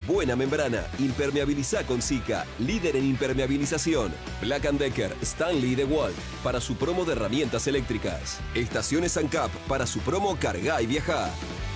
buena membrana. Impermeabilizá con Sika, líder en impermeabilización. Black & Decker Stanley DeWalt para su promo de herramientas eléctricas. Estaciones ANCAP para su promo Cargá y Viajá.